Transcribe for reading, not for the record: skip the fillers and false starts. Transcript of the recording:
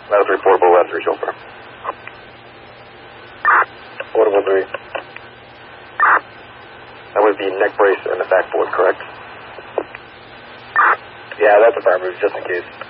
That was reportable last 3 so far. Portable 3. That was the neck brace and the backboard, correct? Yeah, that's a fire move, just in case.